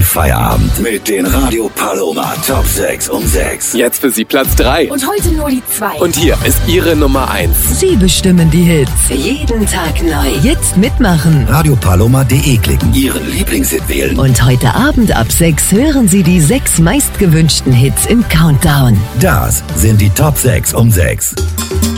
Feierabend mit den Radio Paloma Top 6 um 6. Jetzt für Sie Platz 3. Und heute nur die 2. Und hier ist Ihre Nummer 1. Sie bestimmen die Hits. Jeden Tag neu. Jetzt mitmachen. Radiopaloma.de klicken. Ihren Lieblingshit wählen. Und heute Abend ab 6 hören Sie die 6 meistgewünschten Hits im Countdown. Das sind die Top 6 um 6.